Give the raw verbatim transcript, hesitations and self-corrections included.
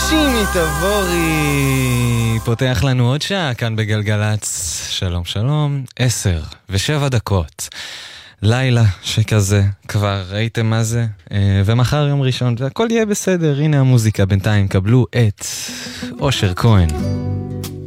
שימי תבורי פותח לנו עוד שעה כאן בגלגלץ. שלום שלום, עשר ושבע דקות, לילה שכזה, כבר ראיתם מה זה? ומחר יום ראשון והכל יהיה בסדר. הנה המוזיקה, בינתיים קבלו את אושר כהן.